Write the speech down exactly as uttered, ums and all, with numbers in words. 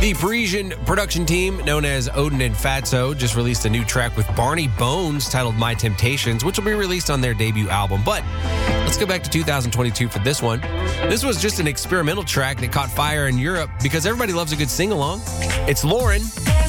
The Parisian production team, known as Odin and Fatso, just released a new track with Barney Bones titled My Temptations, which will be released on their debut album. But let's go back to two thousand twenty-two for this one. This was just an experimental track that caught fire in Europe because everybody loves a good sing-along. It's Lauren